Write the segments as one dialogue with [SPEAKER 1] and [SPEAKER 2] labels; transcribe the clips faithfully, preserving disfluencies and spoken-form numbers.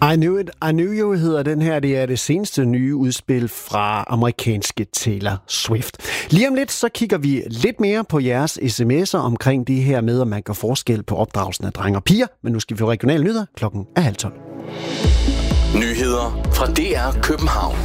[SPEAKER 1] I Knew It, I Knew You hedder den her. Det er det seneste nye udspil fra amerikanske Taylor Swift. Lige om lidt, så kigger vi lidt mere på jeres sms'er omkring det her med, at man gør forskel på opdragelsen af drenge og piger. Men nu skal vi få regionale nyheder. Klokken er halv tolv.
[SPEAKER 2] Nyheder fra D R København.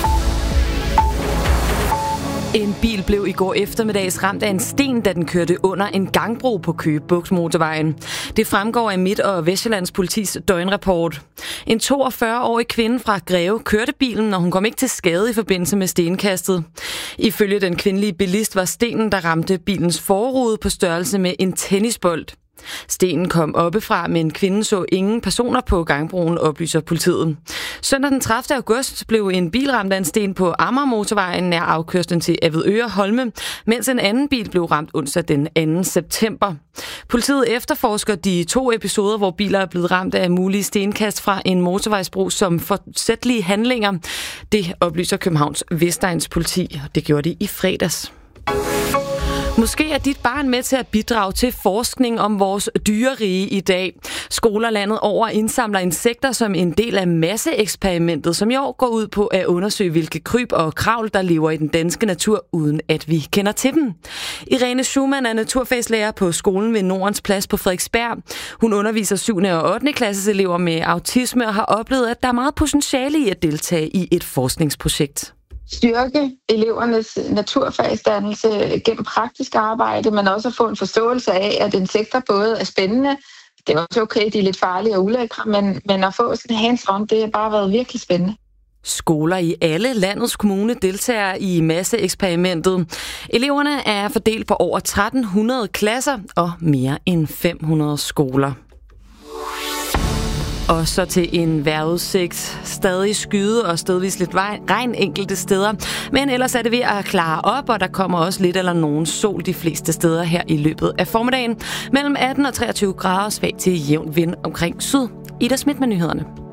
[SPEAKER 3] En bil blev i går eftermiddags ramt af en sten, da den kørte under en gangbro på Køge Bugt motorvejen. Det fremgår af Midt- og Vestsjællands politis døgnrapport. En toogfyrre-årig kvinde fra Greve kørte bilen, og hun kom ikke til skade i forbindelse med stenkastet. Ifølge den kvindelige bilist var stenen, der ramte bilens forrude, på størrelse med en tennisbold. Stenen kom oppefra, men kvinden så ingen personer på gangbroen, oplyser politiet. Søndag den tredivte august blev en bil ramt af en sten på Amagermotorvejen nær afkørslen til Avedøre Holme, mens en anden bil blev ramt onsdag den anden september. Politiet efterforsker de to episoder, hvor biler er blevet ramt af mulige stenkast fra en motorvejsbro som forsætlige handlinger. Det oplyser Københavns Vestegns politi, og det gjorde de i fredags. Måske er dit barn med til at bidrage til forskning om vores dyrerige i dag. Skoler landet over indsamler insekter som en del af masseeksperimentet, som i år går ud på at undersøge, hvilke kryb og kravl, der lever i den danske natur, uden at vi kender til dem. Irene Schumann er naturfagslærer på skolen ved Nordens Plads på Frederiksberg. Hun underviser syvende og ottende klasses elever med autisme og har oplevet, at der er meget potentiale i at deltage i et forskningsprojekt.
[SPEAKER 4] Styrke elevernes naturfagsdannelse gennem praktisk arbejde, men også at få en forståelse af, at insekter både er spændende. Det er også okay, de er lidt farlige og ulækre, men, men at få sådan en hands-on, det har bare været virkelig spændende.
[SPEAKER 3] Skoler i alle landets kommune deltager i masseeksperimentet. Eleverne er fordelt på over tretten hundrede klasser og mere end fem hundrede skoler. Og så til en vejrudsigt. Stadig skyde og stedvis lidt regn enkelte steder. Men ellers er det ved at klare op, og der kommer også lidt eller nogen sol de fleste steder her i løbet af formiddagen. Mellem atten og treogtyve grader, svag til jævn vind omkring syd. Ida Schmidt med nyhederne.